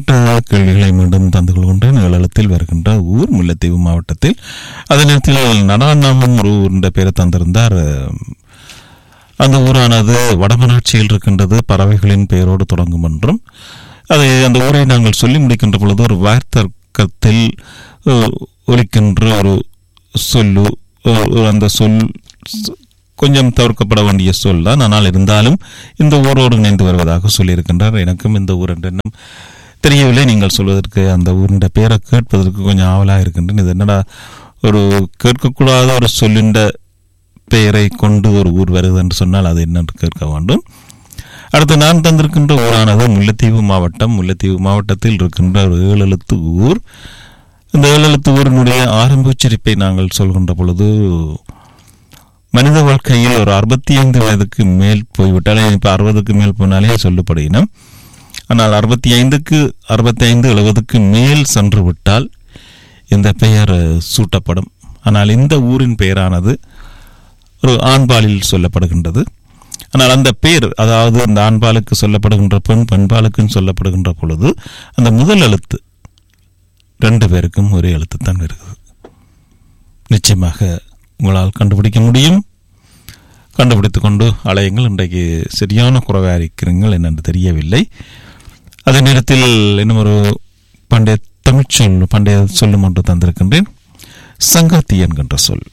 கேள்விகளை மீண்டும் தந்து கொள்கின்றேன். ஏழத்தில் வருகின்ற ஊர் முல்லைத்தீவு மாவட்டத்தில். அதே நேரத்தில் நடாநாமம் ஒரு ஊரின் பெயரை தந்திருந்தார். அந்த ஊரானது வடமராட்சியில் இருக்கின்றது. பறவைகளின் பெயரோடு தொடங்கும் என்றும் அதை அந்த ஊரை நாங்கள் சொல்லி முடிக்கின்ற பொழுது ஒரு வார்த்தர்க்கத்தில் ஒலிக்கின்ற ஒரு சொல்லு, அந்த சொல் கொஞ்சம் தவிர்க்கப்பட வேண்டிய சொல் தான். ஆனால் இருந்தாலும் இந்த ஊரோடு இணைந்து வருவதாக சொல்லியிருக்கின்றார். எனக்கும் இந்த ஊர் என்றும் தெரியவில்லை. நீங்கள் சொல்வதற்கு அந்த ஊரின் பெயரை கேட்பதற்கு கொஞ்சம் ஆவலாக இருக்கின்றேன். இது என்னடா ஒரு கேட்கக்கூடாத ஒரு சொல்லின்ற பெயரை கொண்டு ஒரு ஊர் வருது என்று சொன்னால் அது என்னென்று கேட்க வேண்டும். அடுத்து நான் தந்திருக்கின்ற ஊரானது முல்லைத்தீவு மாவட்டம். முல்லைத்தீவு மாவட்டத்தில் இருக்கின்ற ஒரு 7 எழுத்து ஊர். இந்த 7 எழுத்து ஊரினுடைய ஆரம்ப உச்சரிப்பை நாங்கள் சொல்கின்ற பொழுது மனித வாழ்க்கையில் ஒரு 65 வயதுக்கு மேல் போய்விட்டாலே, இப்போ 60க்கு மேல் போனாலே சொல்லப்படுகினோம். ஆனால் 65 70க்கு மேல் சென்று விட்டால் இந்த பெயர் சூட்டப்படும். ஆனால் இந்த ஊரின் பெயரானது ஒரு ஆண்பாலில் சொல்லப்படுகின்றது. ஆனால் அந்த பெயர், அதாவது அந்த ஆண்பாலுக்கு சொல்லப்படுகின்ற பெண்பாலுக்கும் சொல்லப்படுகின்ற பொழுது அந்த முதல் எழுத்து 2 பேருக்கும் ஒரே எழுத்து தான் வருகிறது. நிச்சயமாக உங்களால் கண்டுபிடிக்க முடியும். கண்டுபிடித்துக் கொண்டு அலையுங்கள். இன்றைக்கு சரியான குறைவாக இருக்கிறீர்கள் என்னென்று தெரியவில்லை. அதே நேரத்தில் இன்னும் ஒரு பண்டைய சொல்லும் ஒன்று தந்திருக்கின்றேன். சங்கத்தி என்கின்ற சொல்.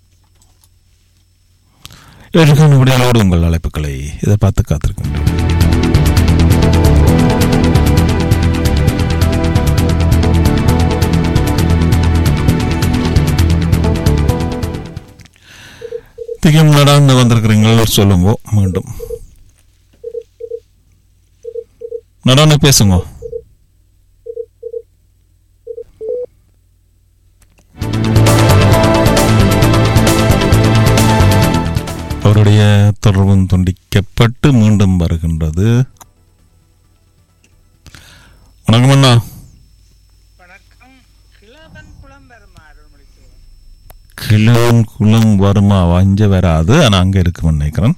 எழுகான விடைகளோடு உங்கள் அழைப்புகளை இதை பார்த்து காத்திருக்கின்றேன். திகம் நடான்னு வந்திருக்கிறீங்களா சொல்லுங்க. மீண்டும் நடான்னு பேசுங்க. அவருடைய தொடர்பும் துண்டிக்கப்பட்டு மீண்டும் வருகின்றது. வணக்கம் அண்ணா. கிழவன் குளம் வருமா? வஞ்ச வராது. ஆனா அங்க இருக்குன்னு நினைக்கிறேன்.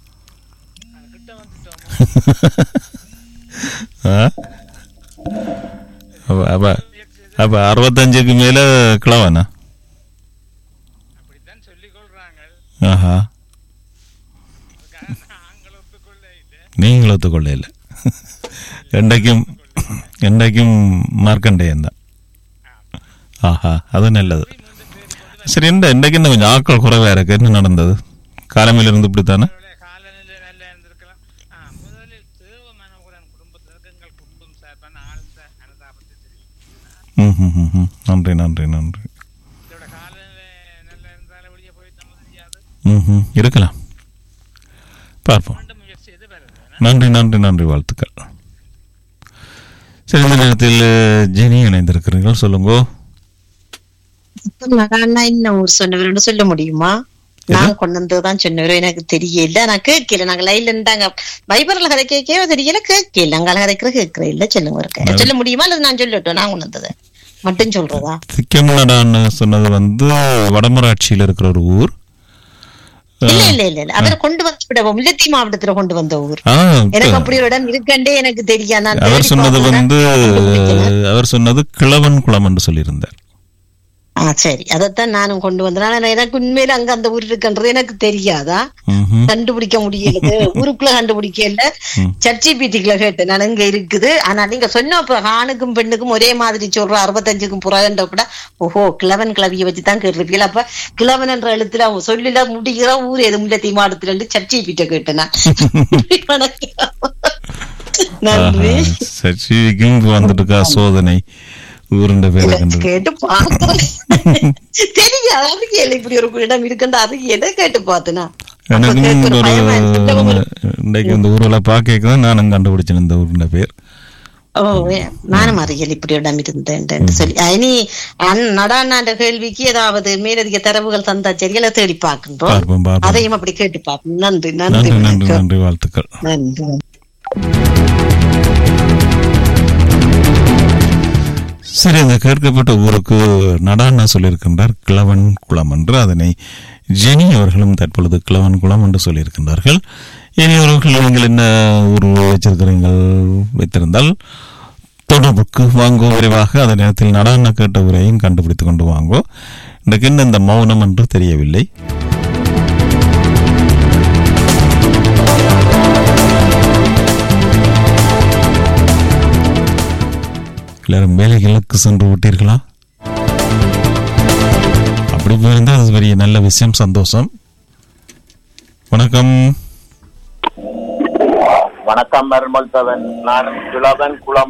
அப்ப 65க்கு மேல கிழவனா? ஆஹா, நீங்களும் ஒத்துக்கொள்ள இல்லை. என்றைக்கும் மார்க்கண்டேயன் தான். ஆஹா, அது நல்லது. சரி, இன்றைக்கு என்ன கொஞ்சம் ஆட்கள் குறைவா இருக்கு. என்ன நடந்தது? காலமையில இருந்து இப்படித்தானே? நன்றி நன்றி நன்றி. இருக்கலாம், பார்ப்போம். நன்றி நன்றி நன்றி, வாழ்த்துக்கள். சரி, இந்த நேரத்தில் ஜெனி இணைந்திருக்கிறீர்கள், சொல்லுங்க. என்ன ஊர் சொன்னவர்னு சொல்ல முடியுமா? நான் கொண்டு வந்ததுதான் சொன்னவரும் எனக்கு தெரியல. நான் கேட்கல. நாங்க லைன்ல இருந்தாங்க. வைபர்ல கதை கேட்கவே தெரியல, கேட்கல. அங்கால கேட்கற இல்ல. சொல்லுங்க, சொல்ல முடியுமா? அல்லது நான் சொல்லட்டும்? நான் கொண்டு வந்ததை மட்டும் சொல்றதா? திக்கம்நாடான்னு சொன்னது வடமராட்சியில இருக்கிற ஒரு ஊர். இல்ல அவரை கொண்டு வந்து விடவும் முல்லைத்தீவு மாவட்டத்துல கொண்டு வந்த ஊர். எனக்கு அப்படி ஒரு இடம் இருக்கண்டே எனக்கு தெரியாது. அவர் சொன்னது கிழவன் குளம் என்று சொல்லியிருந்தார். சரி, அதைத்தான் நானும் கொண்டு வந்தேன். எனக்கு உண்மையில அங்க அந்த ஊர் இருக்குன்றது எனக்கு தெரியாதா? கண்டுபிடிக்க முடியல. ஊருக்குள்ள கண்டுபிடிக்கல. சர்ச்சிபிடிக்குள்ள கேட்டேன், நான் இங்க இருக்குது. ஆனா நீங்க சொன்ன ஆணுக்கும் பெண்ணுக்கும் ஒரே மாதிரி சொல்ற 65க்கும் புறான்ற கூட ஓஹோ கிழவன் கிளவியை வச்சுதான் கேட்டிருப்பீங்களா? அப்ப கிழவன் என்ற எழுத்துல அவங்க சொல்லில முடிகிற ஊர் எது முல்லைத்தீவு மாவட்டத்துல இருந்து சர்ச்சிபிட்ட கேட்டேன். நன்றி. சர்ச்சிபிக்கும் வந்துட்டு சோதனை ஊருண்ட பேரை கேட்டு பார்த்தேன். தெரியாது இப்படி ஒரு இடம் இருக்குன்ற அது எதை கேட்டு பார்த்தேன்னா இன்றைக்கு இந்த ஊர்ல பாக்க நானும் கண்டுபிடிச்சேன் இந்த ஊருண்ட பேர். நானும் அறியல் இப்படி இடம் இருந்தேன் சொல்லி. இனி நடான கேள்விக்கு ஏதாவது மேலதிக தரவுகள் தந்தா சரியில தேடி பார்க்கின்றோம். அதையும் அப்படி கேட்டு பார்ப்போம். நன்றி நன்றி நன்றி, வாழ்த்துக்கள். நன்றி. சரி, அந்த கேட்கப்பட்ட ஊருக்கு நடான்னா சொல்லியிருக்கின்றார் கிழவன் குளம் என்று. அதனை ஜெனி அவர்களும் தற்பொழுது கிழவன் குளம் என்று சொல்லியிருக்கின்றார்கள். இனி அவர்கள் நீங்கள் என்ன ஊர் வச்சிருக்கிறீர்கள் வைத்திருந்தால் தொடர்புக்கு வாங்கோ விரைவாக. அதே நேரத்தில் நடான கேட்ட உரையும் கண்டுபிடித்துக் கொண்டு வாங்கோ. இன்றைக்கு என்ன இந்த மௌனம் என்று தெரியவில்லை. எல்லாரும் வேலைகளுக்கு சென்று விட்டீர்களா? அப்படி போயிருந்தால் அது பெரிய நல்ல விஷயம், சந்தோஷம். வணக்கம். வணக்கம் மருமல்தவன். நான் குளம்